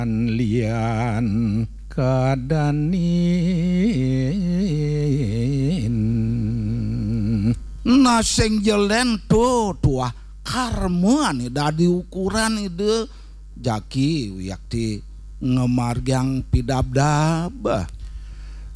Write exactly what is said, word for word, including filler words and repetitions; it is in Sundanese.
lian kadanin naseng jelen tuh tua karmuan dadi ukuran ide jaki yakti ngemargang pidabdabah